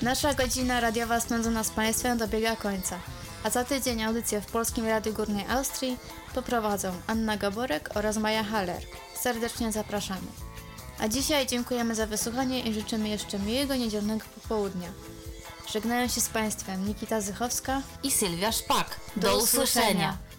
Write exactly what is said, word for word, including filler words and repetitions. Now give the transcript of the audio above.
Nasza godzina radiowa spędzona z Państwem dobiega końca, a za tydzień audycję w Polskim Radiu Górnej Austrii poprowadzą Anna Gaborek oraz Maja Haller. Serdecznie zapraszamy. A dzisiaj dziękujemy za wysłuchanie i życzymy jeszcze miłego niedzielnego popołudnia. Żegnają się z Państwem Nikita Zychowska i Sylwia Szpak. Do, Do usłyszenia. usłyszenia.